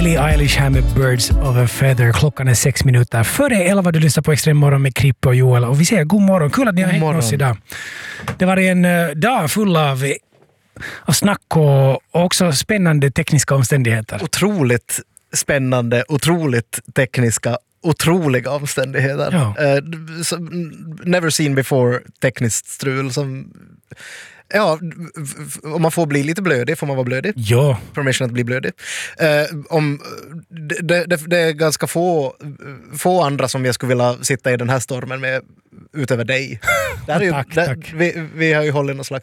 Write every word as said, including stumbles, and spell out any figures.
Billie Eilish här med Birds of a Feather. Klockan är sex minuter före elva. Du lyssnar på Extrem morgon med Krippe och Joel. Och vi säger god morgon. Kul att ni har hängt med oss idag. Det var en uh, dag full av, av snack och, och också spännande tekniska omständigheter. Otroligt spännande, otroligt tekniska, otroliga omständigheter. Ja. Uh, so, never seen before tekniskt strul som... Ja, om man får bli lite blödig får man vara blödig. Ja. Permission att bli blödig. Uh, om, det, det, det är ganska få, få andra som jag skulle vilja sitta i den här stormen med utöver dig. Där är ju, tack, där, tack. Vi, vi har ju hållit någon slags